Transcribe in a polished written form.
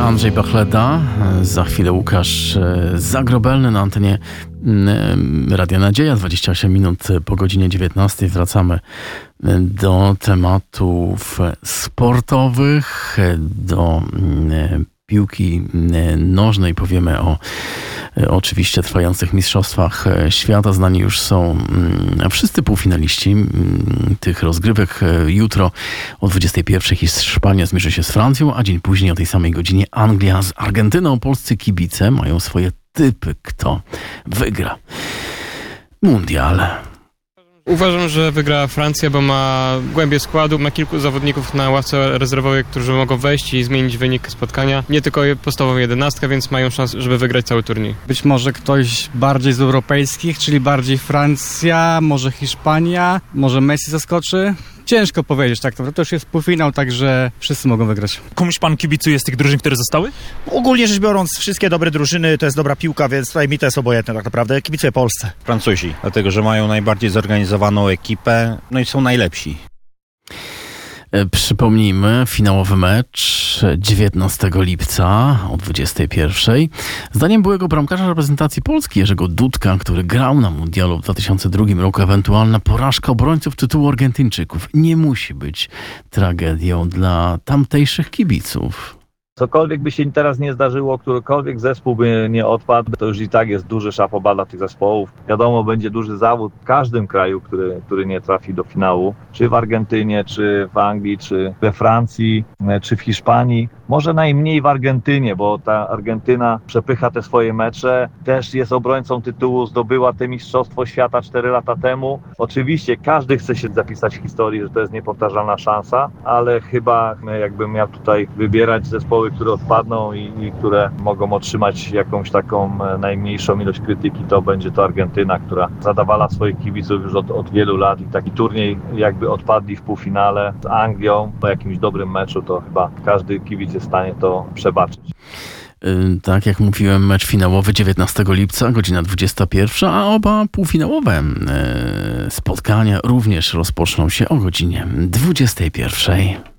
Andrzej Pachleda, za chwilę Łukasz Zagrobelny na antenie Radia Nadzieja. 28 minut po godzinie 19 wracamy do tematów sportowych, do piłki nożnej. Powiemy o oczywiście trwających mistrzostwach świata. Znani już są wszyscy półfinaliści tych rozgrywek. Jutro o 21 Hiszpania zmierzy się z Francją, a dzień później o tej samej godzinie Anglia z Argentyną. Polscy kibice mają swoje typy, kto wygra mundial. Uważam, że wygra Francja, bo ma głębię składu, ma kilku zawodników na ławce rezerwowej, którzy mogą wejść i zmienić wynik spotkania. Nie tylko podstawową 11, więc mają szansę, żeby wygrać cały turniej. Być może ktoś bardziej z europejskich, czyli bardziej Francja, może Hiszpania, może Messi zaskoczy. Ciężko powiedzieć, tak naprawdę. To już jest półfinał, także wszyscy mogą wygrać. Komuś pan kibicuje z tych drużyn, które zostały? Ogólnie rzecz biorąc, wszystkie dobre drużyny, to jest dobra piłka, więc tutaj mi to jest obojętne tak naprawdę. Kibicuję Polsce. Francuzi, dlatego że mają najbardziej zorganizowaną ekipę, no i są najlepsi. Przypomnijmy, finałowy mecz 19 lipca o 21. Zdaniem byłego bramkarza reprezentacji Polski Jerzego Dudka, który grał na mundialu w 2002 roku, ewentualna porażka obrońców tytułu Argentyńczyków nie musi być tragedią dla tamtejszych kibiców. Cokolwiek by się teraz nie zdarzyło, którykolwiek zespół by nie odpadł, to już i tak jest duży szapoba dla tych zespołów. Wiadomo, będzie duży zawód w każdym kraju, który nie trafi do finału, czy w Argentynie, czy w Anglii, czy we Francji, czy w Hiszpanii. Może najmniej w Argentynie, bo ta Argentyna przepycha te swoje mecze, też jest obrońcą tytułu, zdobyła te mistrzostwo świata 4 lata temu. Oczywiście każdy chce się zapisać w historii, że to jest niepowtarzalna szansa, ale chyba jakbym miał tutaj wybierać zespoły, które odpadną i które mogą otrzymać jakąś taką najmniejszą ilość krytyki, to będzie to Argentyna, która zadawala swoich kibiców już od wielu lat i taki turniej jakby odpadli w półfinale z Anglią po jakimś dobrym meczu, to chyba każdy kibic jest w stanie to przebaczyć. Tak jak mówiłem, mecz finałowy 19 lipca, godzina 21, a oba półfinałowe spotkania również rozpoczną się o godzinie 21.